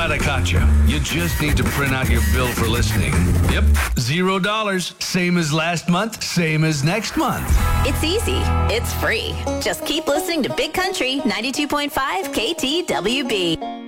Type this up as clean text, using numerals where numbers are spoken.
glad I caught you. You just need to print out your bill for listening. Yep, $0. Same as last month, same as next month. It's easy. It's free. Just keep listening to Big Country 92.5 KTWB.